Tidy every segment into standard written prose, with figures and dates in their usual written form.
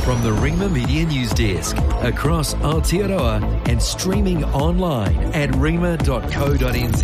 From the Rima Media News Desk, across Aotearoa and streaming online at rima.co.nz.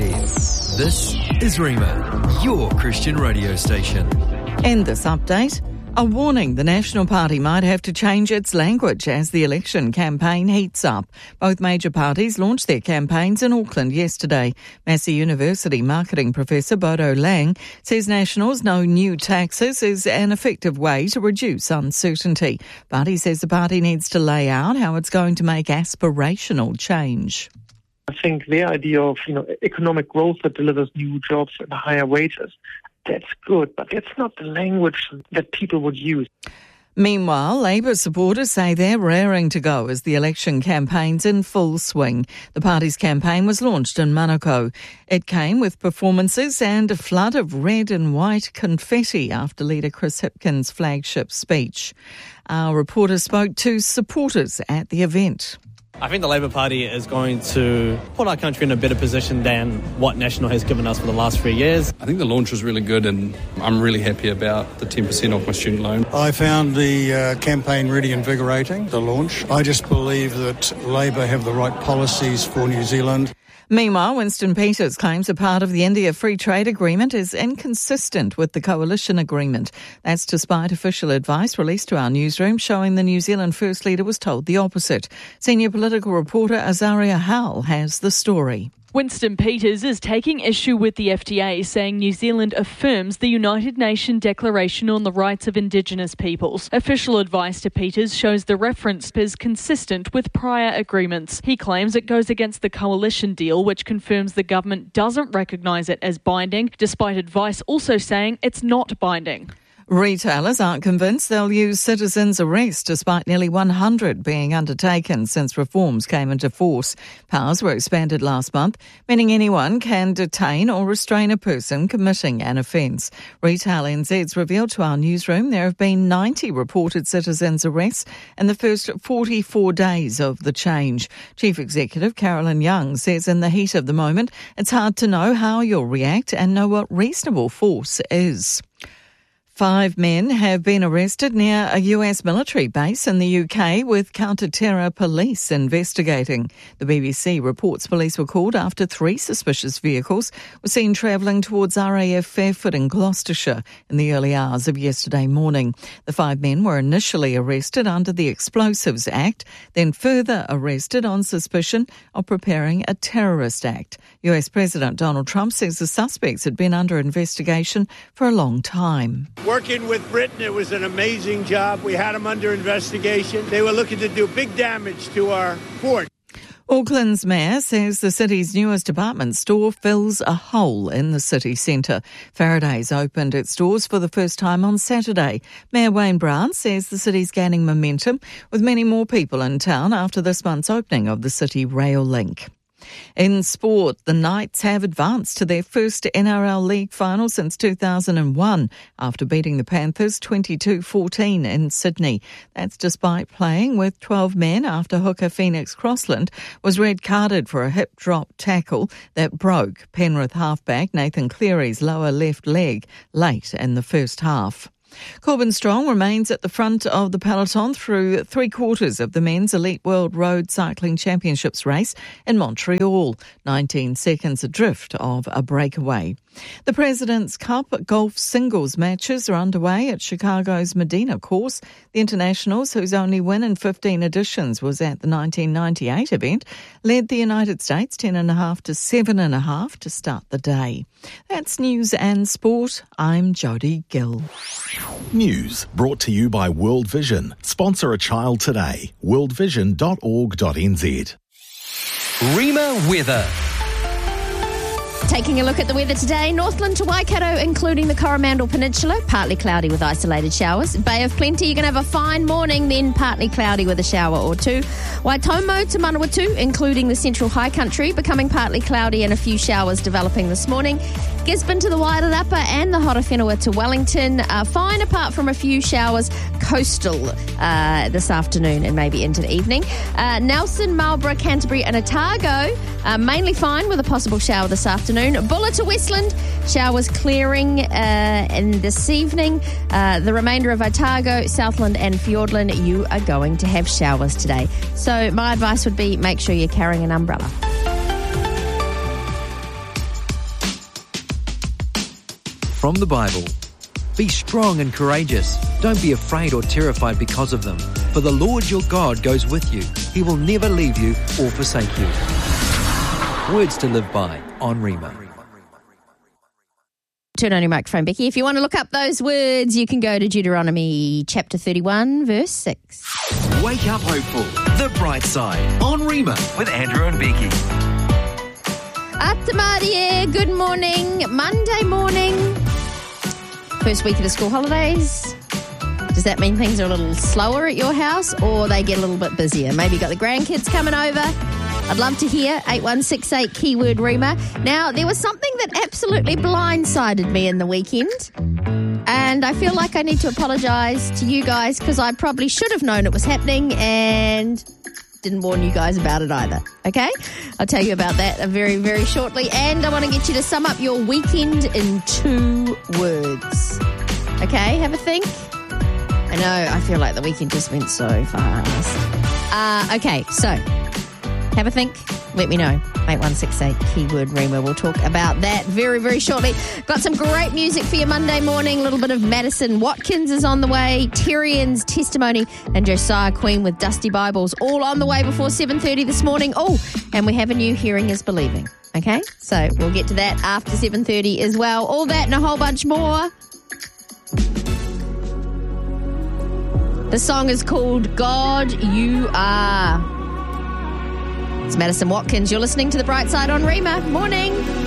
This is Rima, your Christian radio station. In this update, a warning: the National Party might have to change its language as the election campaign heats up. Both major parties launched their campaigns in Auckland yesterday. Massey University marketing professor Bodo Lang says Nationals know new taxes is an effective way to reduce uncertainty. But he says the party needs to lay out how it's going to make aspirational change. I think their idea of, economic growth that delivers new jobs and higher wages, that's good, but that's not the language that people would use. Meanwhile, Labour supporters say they're raring to go as the election campaign's in full swing. The party's campaign was launched in Manukau. It came with performances and a flood of red and white confetti after leader Chris Hipkins' flagship speech. Our reporter spoke to supporters at the event. I think the Labour Party is going to put our country in a better position than what National has given us for the last 3 years. I think the launch was really good and I'm really happy about the 10% off my student loan. I found the campaign really invigorating, the launch. I just believe that Labour have the right policies for New Zealand. Meanwhile, Winston Peters claims a part of the India Free Trade Agreement is inconsistent with the coalition agreement. That's despite official advice released to our newsroom showing the New Zealand First Leader was told the opposite. Senior political reporter Azaria Howell has the story. Winston Peters is taking issue with the FTA, saying New Zealand affirms the United Nations Declaration on the Rights of Indigenous Peoples. Official advice to Peters shows the reference is consistent with prior agreements. He claims it goes against the coalition deal, which confirms the government doesn't recognise it as binding, despite advice also saying it's not binding. Retailers aren't convinced they'll use citizens' arrest despite nearly 100 being undertaken since reforms came into force. Powers were expanded last month, meaning anyone can detain or restrain a person committing an offence. Retail NZ's revealed to our newsroom there have been 90 reported citizens' arrests in the first 44 days of the change. Chief Executive Carolyn Young says in the heat of the moment, it's hard to know how you'll react and know what reasonable force is. 5 men have been arrested near a US military base in the UK with counter-terror police investigating. The BBC reports police were called after 3 suspicious vehicles were seen travelling towards RAF Fairford in Gloucestershire in the early hours of yesterday morning. The 5 men were initially arrested under the Explosives Act, then further arrested on suspicion of preparing a terrorist act. US President Donald Trump says the suspects had been under investigation for a long time. Working with Britain, it was an amazing job. We had them under investigation. They were looking to do big damage to our fort. Auckland's mayor says the city's newest department store fills a hole in the city centre. Faraday's opened its doors for the first time on Saturday. Mayor Wayne Brown says the city's gaining momentum with many more people in town after this month's opening of the city rail link. In sport, the Knights have advanced to their first NRL League final since 2001 after beating the Panthers 22-14 in Sydney. That's despite playing with 12 men after hooker Phoenix Crossland was red-carded for a hip-drop tackle that broke Penrith halfback Nathan Cleary's lower left leg late in the first half. Corbin Strong remains at the front of the peloton through 3/4 of the Men's Elite World Road Cycling Championships race in Montreal, 19 seconds adrift of a breakaway. The President's Cup golf singles matches are underway at Chicago's Medina course. The internationals, whose only win in 15 editions was at the 1998 event, led the United States 10.5 to 7.5 to start the day. That's news and sport. I'm Jodie Gill. News brought to you by World Vision. Sponsor a child today. worldvision.org.nz. Rima weather. Taking a look at the weather today, Northland to Waikato, including the Coromandel Peninsula, partly cloudy with isolated showers. Bay of Plenty, you're going to have a fine morning, then partly cloudy with a shower or two. Waitomo to Manawatu, including the central high country, becoming partly cloudy and a few showers developing this morning. Gisborne to the Wairarapa and the Horowhenua to Wellington. Fine apart from a few showers coastal this afternoon and maybe into the evening. Nelson, Marlborough, Canterbury and Otago mainly fine with a possible shower this afternoon. Bulla to Westland, showers clearing in this evening. The remainder of Otago, Southland and Fiordland, you are going to have showers today. So my advice would be make sure you're carrying an umbrella. From the Bible. Be strong and courageous. Don't be afraid or terrified because of them. For the Lord your God goes with you. He will never leave you or forsake you. Words to live by on Rima. Turn on your microphone, Becky. If you want to look up those words, you can go to Deuteronomy chapter 31, verse 6. Wake up hopeful. The Bright Side on Rima with Andrew and Becky. Atamarie, good morning. Monday morning. First week of the school holidays. Does that mean things are a little slower at your house or they get a little bit busier? Maybe you got the grandkids coming over. I'd love to hear. 8168 keyword Rima. Now, there was something that absolutely blindsided me in the weekend. And I feel like I need to apologise to you guys because I probably should have known it was happening and didn't warn you guys about it either. Okay? I'll tell you about that very, very shortly. And I want to get you to sum up your weekend in 2 words. Okay? Have a think. I know, I feel like the weekend just went so fast. Okay, so have a think. Let me know. 8168 keyword Rima. We'll talk about that very, very shortly. Got some great music for you Monday morning. A little bit of Madison Watkins is on the way. Tyrian's Testimony and Josiah Queen with Dusty Bibles all on the way before 7:30 this morning. Oh, and we have a new Hearing is Believing. Okay, so we'll get to that after 7:30 as well. All that and a whole bunch more. The song is called God You Are. It's Madison Watkins. You're listening to The Bright Side on Rima. Morning.